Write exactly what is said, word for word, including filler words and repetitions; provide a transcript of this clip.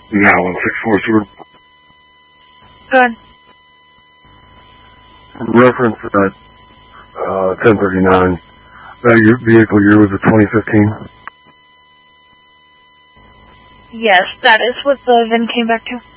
Now on six four, sir. Good. Reference at uh, ten thirty-nine. That year, vehicle year was a twenty fifteen? Yes, that is what the V I N came back to.